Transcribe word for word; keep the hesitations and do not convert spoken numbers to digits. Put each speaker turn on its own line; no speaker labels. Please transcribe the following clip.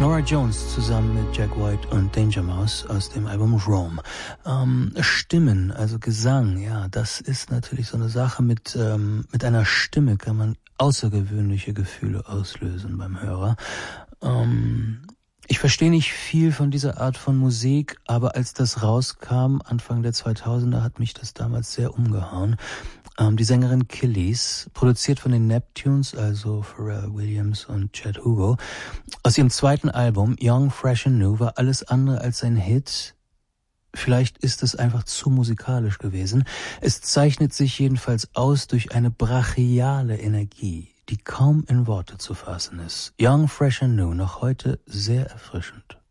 Norah Jones zusammen mit Jack White und Danger Mouse aus dem Album Rome. Ähm, Stimmen, also Gesang, ja, das ist natürlich so eine Sache. Mit ähm, mit einer Stimme kann man außergewöhnliche Gefühle auslösen beim Hörer. Ähm, ich verstehe nicht viel von dieser Art von Musik, aber als das rauskam, Anfang der zweitausender, hat mich das damals sehr umgehauen. Ähm, die Sängerin Killis, produziert von den Neptunes, also Pharrell Williams und Chad Hugo. Aus ihrem zweiten Album, Young, Fresh and New, war alles andere als ein Hit. Vielleicht ist es einfach zu musikalisch gewesen. Es zeichnet sich jedenfalls aus durch eine brachiale Energie, die kaum in Worte zu fassen ist. Young, Fresh and New, noch heute sehr erfrischend.